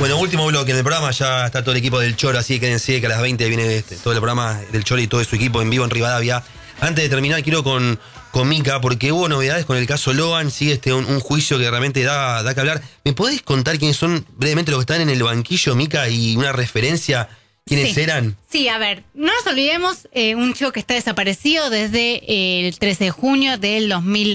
Bueno, último bloque en el programa, ya está todo el equipo del Choro, así que quédense que a las 20 viene todo el programa del Choro y todo su equipo en vivo en Rivadavia. Antes de terminar, quiero con Mica, porque hubo novedades con el caso Logan, sigue un juicio que realmente da que hablar. ¿Me podés contar quiénes son brevemente los que están en el banquillo, Mica, y una referencia? ¿Quiénes eran? Sí, a ver, no nos olvidemos, un chico que está desaparecido desde el 13 de junio del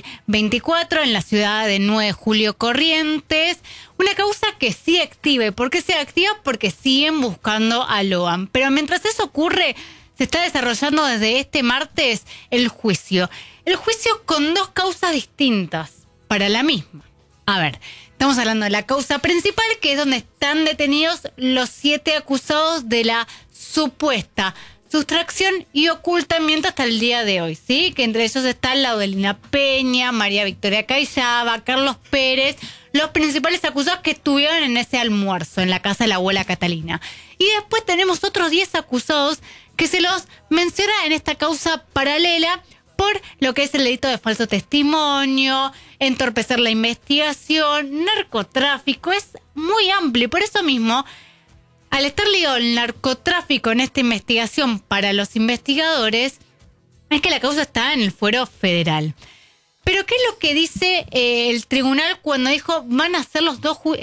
2024 en la ciudad de 9 de Julio, Corrientes. Una causa que sigue activa. ¿Por qué sigue activa? Porque siguen buscando a Logan. Pero mientras eso ocurre, se está desarrollando desde este martes el juicio. El juicio con dos causas distintas para la misma. A ver, estamos hablando de la causa principal, que es donde están detenidos los 7 acusados de la supuesta sustracción y ocultamiento hasta el día de hoy, ¿sí? Que entre ellos están Laudelina Peña, María Victoria Cayaba, Carlos Pérez, los principales acusados que estuvieron en ese almuerzo en la casa de la abuela Catalina. Y después tenemos otros 10 acusados que se los menciona en esta causa paralela por lo que es el delito de falso testimonio, entorpecer la investigación, narcotráfico. Es muy amplio. Por eso mismo, al estar ligado el narcotráfico en esta investigación para los investigadores, es que la causa está en el fuero federal. Pero ¿qué es lo que dice el tribunal cuando dijo van a ser las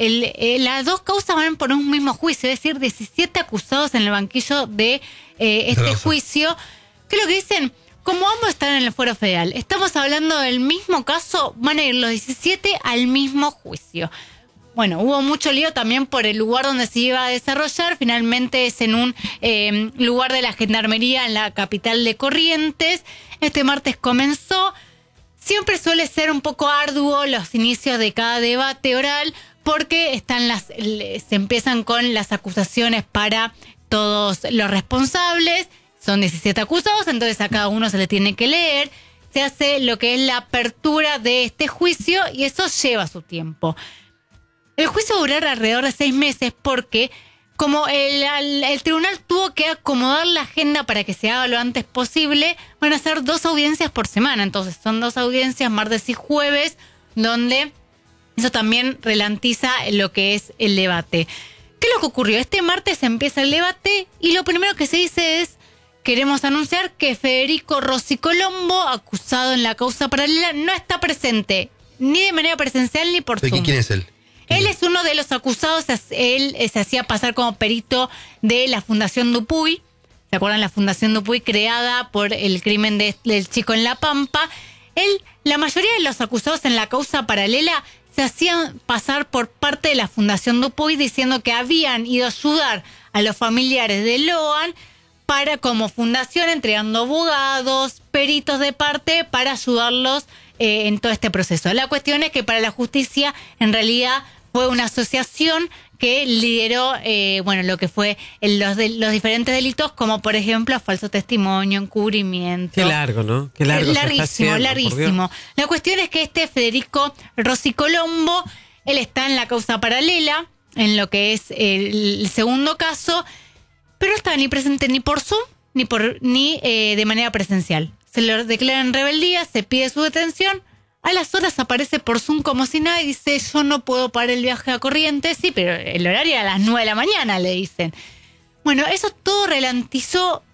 dos causas van por un mismo juicio? Es decir, 17 acusados en el banquillo de este juicio. ¿Qué es lo que dicen? Como ambos están en el fuero federal, estamos hablando del mismo caso, van a ir los 17 al mismo juicio. Bueno, hubo mucho lío también por el lugar donde se iba a desarrollar. Finalmente es en un lugar de la Gendarmería en la capital de Corrientes. Este martes comenzó. Siempre suele ser un poco arduo los inicios de cada debate oral porque se empiezan con las acusaciones para todos los responsables. Son 17 acusados, entonces a cada uno se le tiene que leer. Se hace lo que es la apertura de este juicio y eso lleva su tiempo. El juicio va a durar alrededor de 6 meses porque como el tribunal tuvo que acomodar la agenda para que se haga lo antes posible, van a ser 2 audiencias por semana. Entonces son 2 audiencias, martes y jueves, donde eso también ralentiza lo que es el debate. ¿Qué es lo que ocurrió? Este martes empieza el debate y lo primero que se dice es: queremos anunciar que Federico Rossi Colombo, acusado en la causa paralela, no está presente, ni de manera presencial ni por Zoom. ¿Quién es él? Él es uno de los acusados. Él se hacía pasar como perito de la Fundación Dupuy. ¿Se acuerdan? La Fundación Dupuy, creada por el crimen del chico en La Pampa. La mayoría de los acusados en la causa paralela se hacían pasar por parte de la Fundación Dupuy diciendo que habían ido a ayudar a los familiares de Logan como fundación, entregando abogados, peritos de parte para ayudarlos en todo este proceso. La cuestión es que para la justicia, en realidad, fue una asociación que lideró lo que fue los diferentes delitos, como por ejemplo falso testimonio, encubrimiento. Qué largo, ¿no? Qué largo. Larguísimo. La cuestión es que Federico Rossi Colombo, él está en la causa paralela, en lo que es el segundo caso, pero no está ni presente ni por Zoom, ni de manera presencial. Se le declara en rebeldía, se pide su detención. A las horas aparece por Zoom como si nada y dice: yo no puedo parar el viaje a Corrientes. Sí, pero el horario era a las 9 de la mañana, le dicen. Bueno, eso todo ralentizó